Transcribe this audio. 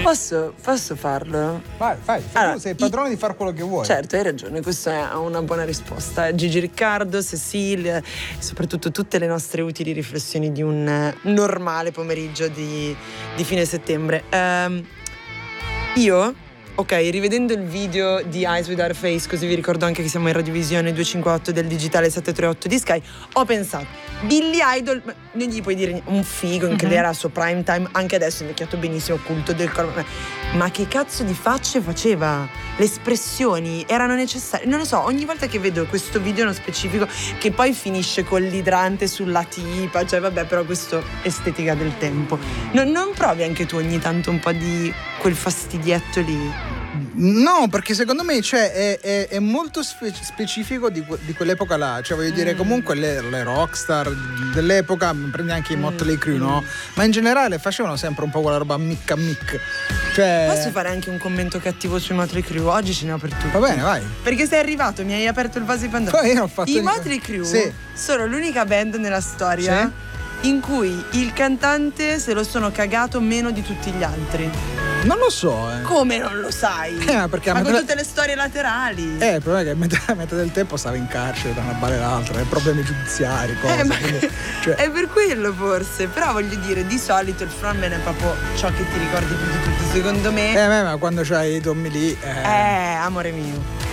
Posso farlo? Vai. Allora, tu sei il padrone di fare quello che vuoi. Certo, hai ragione, questa è una buona risposta. Gigi Riccardo, Cecilia e soprattutto tutte le nostre utili riflessioni di un normale pomeriggio di fine settembre. Io, ok, rivedendo il video di Eyes Without a Face, così vi ricordo anche che siamo in radiovisione 258 del digitale 738 di Sky, ho pensato, Billy Idol, non gli puoi dire un figo, in che lei era al suo prime time, anche adesso è invecchiato benissimo, culto del corpo, ma che cazzo di facce faceva? Le espressioni erano necessarie, non lo so, ogni volta che vedo questo video nello specifico, che poi finisce con l'idrante sulla tipa, cioè vabbè, però questo estetica del tempo, non provi anche tu ogni tanto un po' di quel fastidietto lì? No, perché secondo me è molto specifico di quell'epoca là. Cioè voglio dire, comunque le rockstar dell'epoca, prendi anche i Motley Crue, no? Ma in generale facevano sempre un po' quella roba mic. Cioè... Posso fare anche un commento cattivo sui Motley Crue? Oggi ce ne ho per tutti. Va bene, vai. Perché sei arrivato, mi hai aperto il vaso di Pandora. Poi io ho fatto I Motley Crue sono l'unica band nella storia in cui il cantante se lo sono cagato meno di tutti gli altri. Non lo so, Come non lo sai? Perché ma con tutte le storie laterali. Il problema è che a metà del tempo stava in carcere da una balla all'altra, problemi giudiziari, cose. Cioè... È per quello forse. Però voglio dire, di solito il frontman è proprio ciò che ti ricordi più di tutti. Secondo me. Ma quando c'hai Tommy Lee. Amore mio.